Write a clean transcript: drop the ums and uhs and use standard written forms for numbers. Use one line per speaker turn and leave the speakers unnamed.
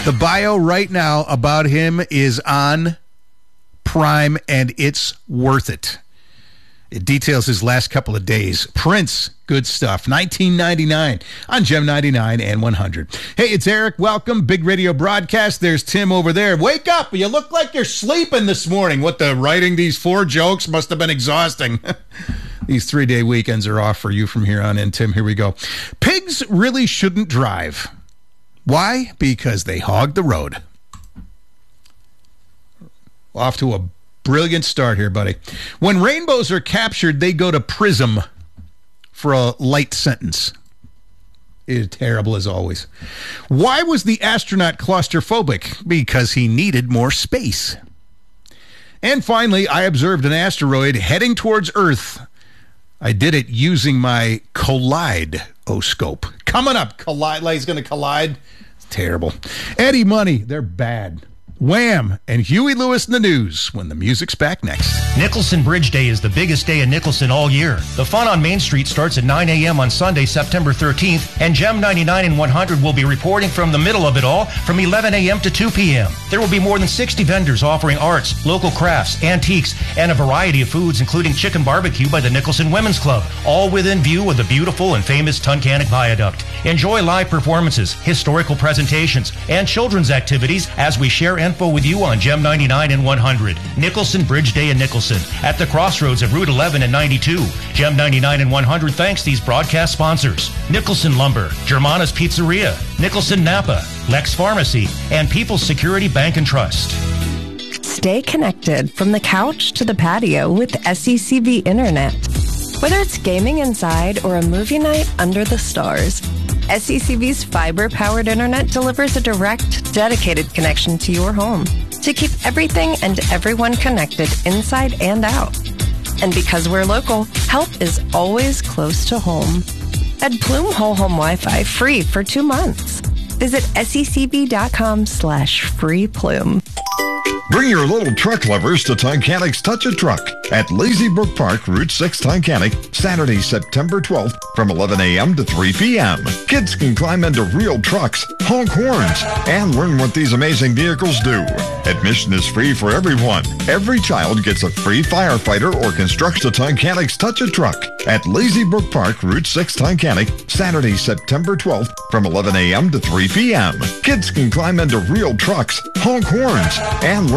The bio right now about him is on Prime, and it's worth it. It details his last couple of days. Prince, good stuff. 1999 on Gem 99 and 100. Hey, it's Eric. Welcome. Big radio broadcast. There's Tim over there. Wake up. You look like you're sleeping this morning. What, the writing these 4 jokes must have been exhausting. These 3-day weekends are off for you from here on in. Tim, here we go. Pigs really shouldn't drive. Why? Because they hog the road. Off to a brilliant start here, buddy. When rainbows are captured, they go to PRISM for a light sentence. It is terrible as always. Why was the astronaut claustrophobic? Because he needed more space. And finally, I observed an asteroid heading towards Earth. I did it using my Collide-oscope. Coming up, he's going to collide. It's terrible. Eddie Money, they're bad. Wham! And Huey Lewis in the news when the music's back next.
Nicholson Bridge Day is the biggest day in Nicholson all year. The fun on Main Street starts at 9 a.m. on Sunday, September 13th, and Gem 99 and 100 will be reporting from the middle of it all from 11 a.m. to 2 p.m. There will be more than 60 vendors offering arts, local crafts, antiques, and a variety of foods, including chicken barbecue by the Nicholson Women's Club, all within view of the beautiful and famous Tunkhannock Viaduct. Enjoy live performances, historical presentations, and children's activities as we share info with you on Gem 99 and 100. Nicholson Bridge Day in Nicholson at the crossroads of Route 11 and 92. Gem 99 and 100 thanks these broadcast sponsors: Nicholson Lumber, Germana's Pizzeria, Nicholson Napa, Lex Pharmacy, and People's Security Bank and Trust.
Stay connected from the couch to the patio with SECV Internet. Whether it's gaming inside or a movie night under the stars, SECV's fiber-powered internet delivers a direct, dedicated connection to your home to keep everything and everyone connected inside and out. And because we're local, help is always close to home. Add Plume Whole Home Wi-Fi free for 2 months. Visit secv.com/free Plume.
Bring your little truck lovers to Tunkhannock's Touch a Truck at Lazy Brook Park, Route 6, Tunkhannock, Saturday, September 12th from 11 a.m. to 3 p.m. Kids can climb into real trucks, honk horns, and learn what these amazing vehicles do. Admission is free for everyone. Every child gets a free firefighter or constructs to Tunkhannock's Touch a Truck at Lazy Brook Park, Route 6, Tunkhannock, Saturday, September 12th from 11 a.m. to 3 p.m. Kids can climb into real trucks, honk horns, and